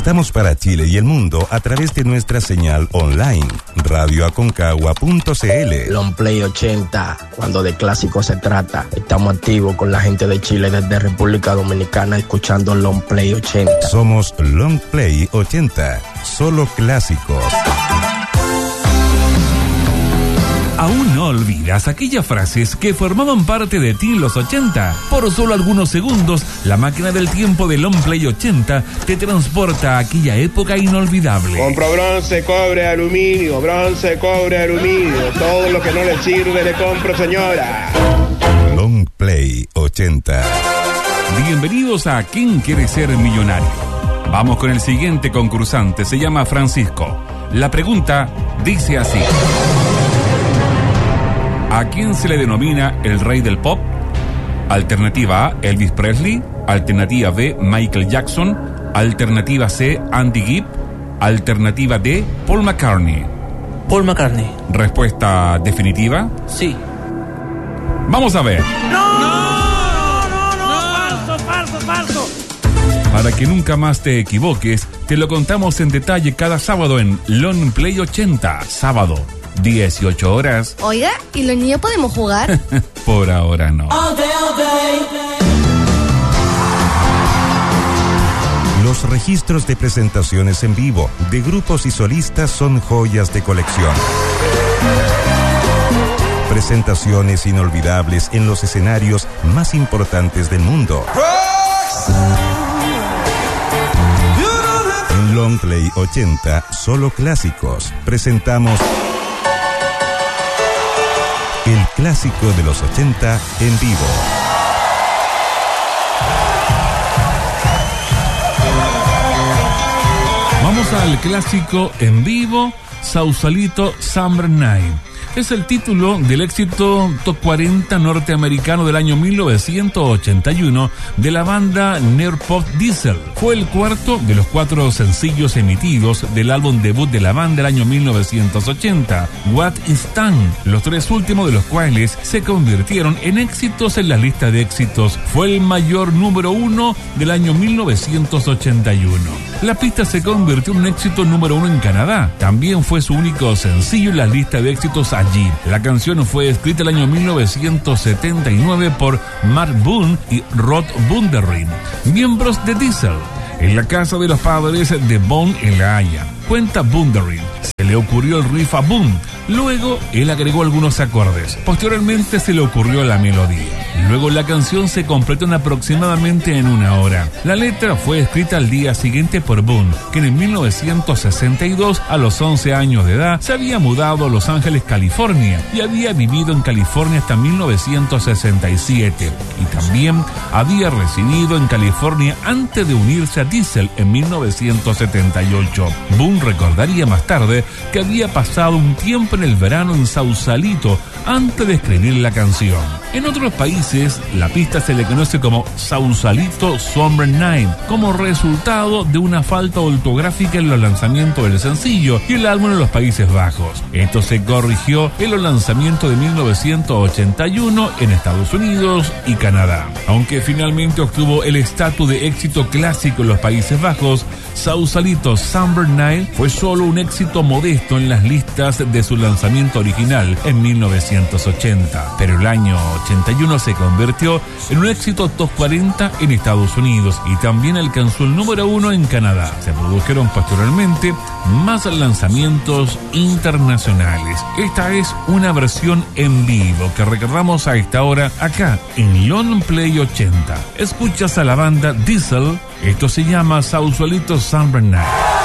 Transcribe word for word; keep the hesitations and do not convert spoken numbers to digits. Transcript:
Estamos para Chile y el mundo a través de nuestra señal online, radio aconcagua punto c l. Long Play ochenta, cuando de clásicos se trata. Estamos activos con la gente de Chile desde República Dominicana escuchando Long Play ochenta. Somos Long Play ochenta, solo clásicos. ¿Aún no olvidas aquellas frases que formaban parte de ti en los ochenta? Por solo algunos segundos, la máquina del tiempo de Long Play ochenta te transporta a aquella época inolvidable. Compro bronce, cobre, aluminio, bronce, cobre, aluminio. Todo lo que no le sirve le compro, señora. Long Play ochenta. Bienvenidos a ¿Quién quiere ser millonario? Vamos con el siguiente concursante, se llama Francisco. La pregunta dice así: ¿a quién se le denomina el rey del pop? Alternativa A, Elvis Presley. Alternativa B, Michael Jackson. Alternativa C, Andy Gibb. Alternativa D, Paul McCartney. Paul McCartney. ¿Respuesta definitiva? Sí. Vamos a ver. ¡No! ¡No, no, no! ¡Falso, falso, falso! Para que nunca más te equivoques, te lo contamos en detalle cada sábado en Long Play ochenta. Sábado, dieciocho horas. Oiga, ¿y los niños podemos jugar? Por ahora no. All day, all day. Los registros de presentaciones en vivo de grupos y solistas son joyas de colección. Presentaciones inolvidables en los escenarios más importantes del mundo. En Long Play ochenta, solo clásicos, presentamos el clásico de los ochenta en vivo. Vamos al clásico en vivo, Sausalito Summer Night. Es el título del éxito Top cuarenta norteamericano del año mil novecientos ochenta y uno de la banda Nearpop Diesel. Fue el cuarto de los cuatro sencillos emitidos del álbum debut de la banda del año mil novecientos ochenta, What Is Time, los tres últimos de los cuales se convirtieron en éxitos en la lista de éxitos. Fue el mayor número uno del año mil novecientos ochenta y uno. La pista se convirtió en un éxito número uno en Canadá. También fue su único sencillo en la lista de éxitos allí. La canción fue escrita el año mil novecientos setenta y nueve por Mark Boone y Rod Bunderrin, miembros de Diesel, en la casa de los padres de Boone en La Haya. Cuenta Bunderrin, se le ocurrió el riff a Boone, luego él agregó algunos acordes, posteriormente se le ocurrió la melodía. Luego la canción se completó en aproximadamente en una hora. La letra fue escrita al día siguiente por Boone, que en mil novecientos sesenta y dos, a los once años de edad, se había mudado a Los Ángeles, California, y había vivido en California hasta mil novecientos sesenta y siete. Y también había residido en California antes de unirse a Diesel en mil novecientos setenta y ocho. Boone recordaría más tarde que había pasado un tiempo en el verano en Sausalito antes de escribir la canción. En otros países, la pista se le conoce como Sausalito Summer Night, como resultado de una falta ortográfica en los lanzamientos del sencillo y el álbum en los Países Bajos. Esto se corrigió en los lanzamientos de mil novecientos ochenta y uno en Estados Unidos y Canadá. Aunque finalmente obtuvo el estatus de éxito clásico en los Países Bajos, Sausalito Summer Night fue solo un éxito modesto en las listas de su lanzamiento original en mil novecientos ochenta, pero el año ochenta y uno se convirtió en un éxito top cuarenta en Estados Unidos y también alcanzó el número uno en Canadá. Se produjeron posteriormente más lanzamientos internacionales. Esta es una versión en vivo que recordamos a esta hora acá en Long Play ochenta. Escuchas a la banda Diesel, esto se llama Sausalito Summer Night.